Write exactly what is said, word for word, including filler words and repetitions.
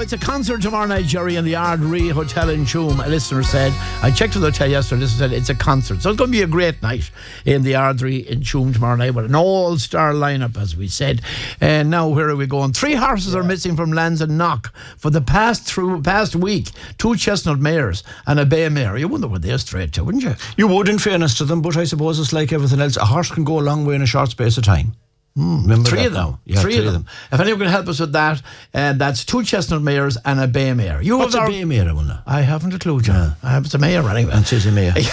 it's a concert tomorrow night, Jerry, in the Ardree Hotel in Tuam. A listener said, I checked with the hotel yesterday, a listener said it's a concert. So it's going to be a great night in the Ardree in Tuam tomorrow night with an all-star lineup, as we said. And now, where are we going? Three horses yeah. are missing from Lanzanock for the past through past week. Two chestnut mares and a bay mare. You wonder where they're straight to, wouldn't you? You would, in fairness to them, but I suppose it's like everything else. A horse can go a long way in a short space of time. Mm, Remember three that of them. now. Yeah, three, three of them. them. If anyone can help us with that, uh, that's two chestnut mares and a bay mare. You What's a our, bay mare, I wonder? I haven't a clue, John. Yeah. I have it's a mare anyway. It is a mare.